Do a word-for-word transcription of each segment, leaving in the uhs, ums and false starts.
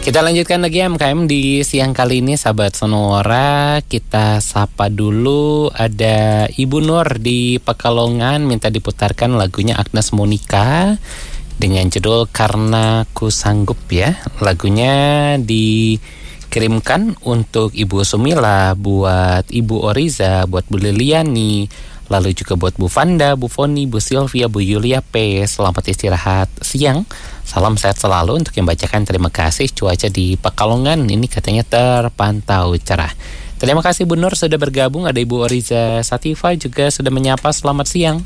Kita lanjutkan lagi M K M di siang kali ini, sahabat Sonora. Kita sapa dulu, ada Ibu Nur di Pekalongan minta diputarkan lagunya Agnes Monica dengan judul Karena Ku Sanggup ya. Lagunya dikirimkan untuk Ibu Sumila, buat Ibu Oriza, buat Bu Liliani, lalu juga buat Bu Fanda, Bu Foni, Bu Sylvia, Bu Yulia P. Selamat istirahat siang. Salam sehat selalu. Untuk yang bacakan, terima kasih. Cuaca di Pekalongan ini katanya terpantau cerah. Terima kasih Bu Nur sudah bergabung. Ada Ibu Oriza Sativa juga sudah menyapa. Selamat siang.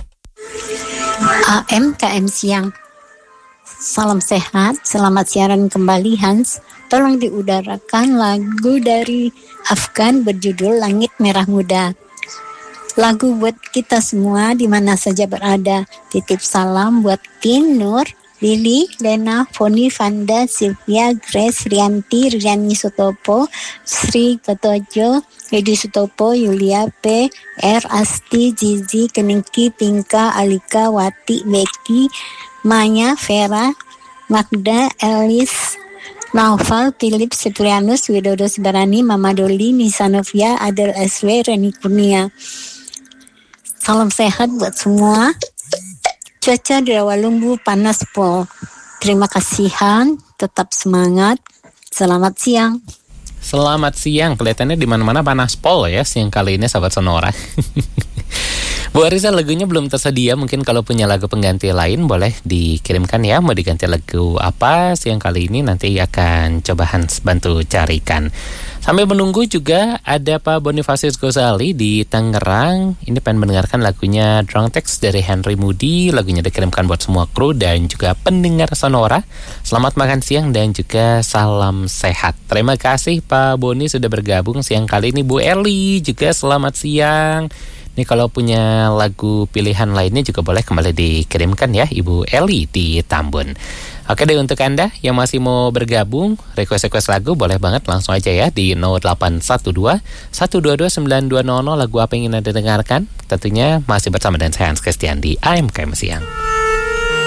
A M K M siang. Salam sehat. Selamat siaran kembali Hans. Tolong diudarakan lagu dari Afgan berjudul Langit Merah Muda. Lagu buat kita semua di mana saja berada. Titip salam buat Tin, Nur, Lili, Lena, Foni, Fanda, Sylvia, Grace, Rianti, Riani Sutopo, Sri Petojo, Edi Sutopo, Yulia P, R, Asti, Zizi, Keningki, Pinka, Alika, Wati, Becky, Maya, Vera, Magda, Elis, Naufal, Philip, Seprianus, Widodo Sebarani, Mama Doli, Nisa Novia, Adel S W, Reni Kurnia. Salam sehat buat semua. Cuaca di Rawalumbu panas pol. Terima kasihan, tetap semangat. Selamat siang. Selamat siang. Kelihatannya di mana-mana panas pol ya siang kali ini, sahabat Sonora. Bu Arisa, lagunya belum tersedia. Mungkin kalau punya lagu pengganti lain boleh dikirimkan ya. Mau diganti lagu apa siang kali ini, nanti akan coba Hans bantu carikan. Sambil menunggu juga ada Pak Bonifasius Gozali di Tangerang. Ini pengen mendengarkan lagunya Drunk Text dari Henry Moody. Lagunya dikirimkan buat semua kru dan juga pendengar Sonora. Selamat makan siang dan juga salam sehat. Terima kasih Pak Boni sudah bergabung siang kali ini. Bu Eli juga selamat siang. Ini kalau punya lagu pilihan lainnya juga boleh kembali dikirimkan ya, Ibu Eli di Tambun. Oke deh, untuk Anda yang masih mau bergabung, request-request lagu boleh banget langsung aja ya di nol delapan satu dua satu dua dua sembilan dua nol nol. Lagu apa yang ingin Anda dengarkan? Tentunya masih bersama dengan saya Hans Christian di A M K M Siang.